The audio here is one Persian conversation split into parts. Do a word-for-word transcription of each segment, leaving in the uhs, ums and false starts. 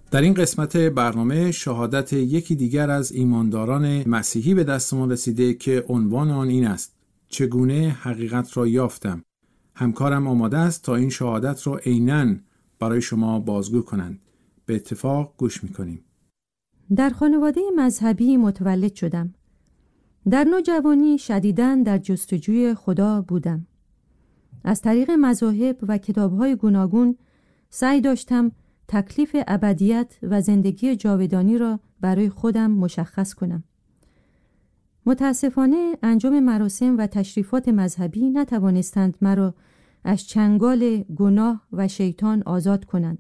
در این قسمت برنامه شهادت یکی دیگر از ایمانداران مسیحی به دستمان رسیده که عنوان آن این است: چگونه حقیقت را یافتم. همکارم آماده است تا این شهادت را عیناً برای شما بازگو کنند. به اتفاق گوش می‌کنیم. در خانواده مذهبی متولد شدم. در نوجوانی شدیداً در جستجوی خدا بودم. از طریق مذاهب و کتاب‌های گوناگون سعی داشتم تکلیف ابدیت و زندگی جاودانی را برای خودم مشخص کنم. متاسفانه انجام مراسم و تشریفات مذهبی نتوانستند مرا از چنگال گناه و شیطان آزاد کنند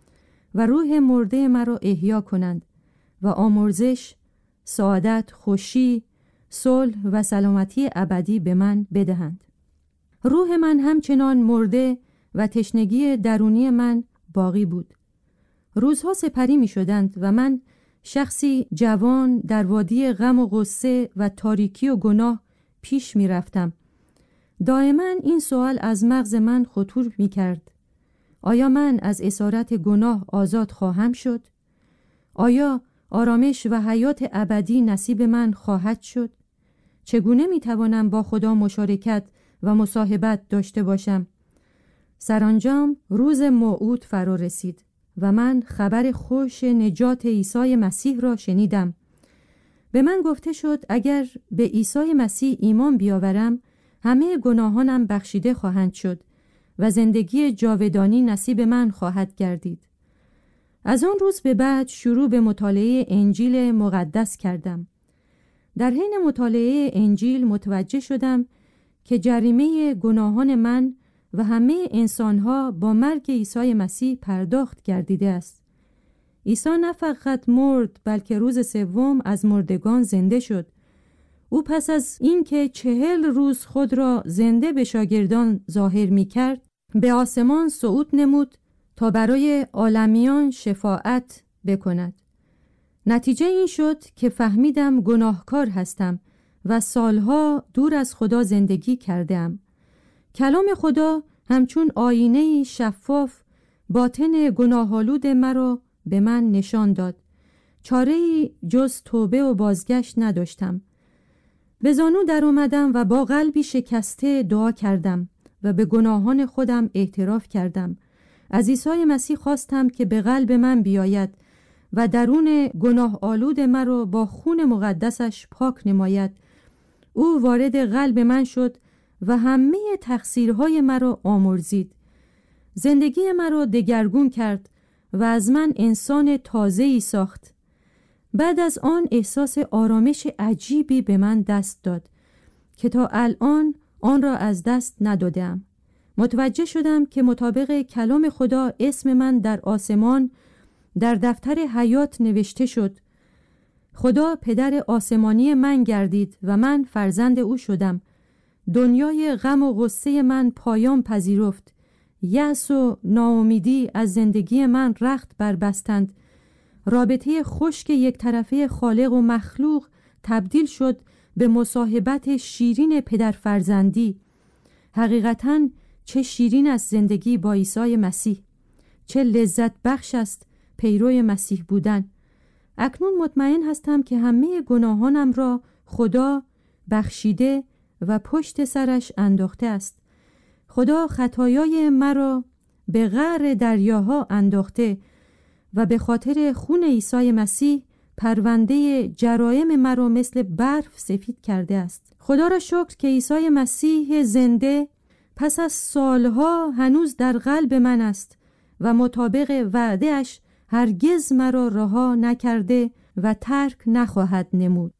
و روح مرده مرا احیا کنند و آمرزش، سعادت، خوشی، صلح و سلامتی ابدی به من بدهند. روح من همچنان مرده و تشنگی درونی من باقی بود. روزها سپری می شدند و من شخصی جوان در وادی غم و غصه و تاریکی و گناه پیش می رفتم. دائما این سوال از مغز من خطور می کرد: آیا من از اسارت گناه آزاد خواهم شد؟ آیا آرامش و حیات ابدی نصیب من خواهد شد؟ چگونه می توانم با خدا مشارکت و مصاحبت داشته باشم؟ سرانجام روز موعود فرا رسید و من خبر خوش نجات عیسی مسیح را شنیدم. به من گفته شد اگر به عیسی مسیح ایمان بیاورم همه گناهانم بخشیده خواهند شد و زندگی جاودانی نصیب من خواهد گردید. از آن روز به بعد شروع به مطالعه انجیل مقدس کردم. در حین مطالعه انجیل متوجه شدم که جریمه گناهان من و همه انسانها با مرگ عیسی مسیح پرداخت گردیده است. عیسی نه فقط مرد بلکه روز سوم از مردگان زنده شد. او پس از اینکه چهل روز خود را زنده به شاگردان ظاهر می کرد به آسمان صعود نمود تا برای عالمیان شفاعت بکند. نتیجه این شد که فهمیدم گناهکار هستم و سالها دور از خدا زندگی کردم. کلام خدا همچون آینه شفاف باطن گناه‌آلود مرا به من نشان داد. چاره‌ای جز توبه و بازگشت نداشتم. به زانو در اومدم و با قلبی شکسته دعا کردم و به گناهان خودم اعتراف کردم. از عیسی مسیح خواستم که به قلب من بیاید و درون گناه آلود مرا با خون مقدسش پاک نماید. او وارد قلب من شد و همه تقصیرهای مرا آمرزید. زندگی مرا دگرگون کرد و از من انسان تازه‌ای ساخت. بعد از آن احساس آرامش عجیبی به من دست داد که تا الان آن را از دست ندادم. متوجه شدم که مطابق کلام خدا اسم من در آسمان در دفتر حیات نوشته شد. خدا پدر آسمانی من گردید و من فرزند او شدم. دنیای غم و غصه من پایان پذیرفت. یأس و ناامیدی از زندگی من رخت بربستند. رابطه خشک یک طرفه خالق و مخلوق تبدیل شد به مصاحبت شیرین پدر فرزندی. حقیقتاً چه شیرین است زندگی با عیسی مسیح. چه لذت بخش است پیرو مسیح بودن. اکنون مطمئن هستم که همه گناهانم را خدا بخشیده و پشت سرش انداخته است. خدا خطایای مرا به قعر دریاها انداخته و به خاطر خون عیسی مسیح پرونده جرایم مرا مثل برف سفید کرده است. خدا را شکر که عیسی مسیح زنده پس از سالها هنوز در قلب من است و مطابق وعده‌اش هرگز مرا رها نکرده و ترک نخواهد نمود.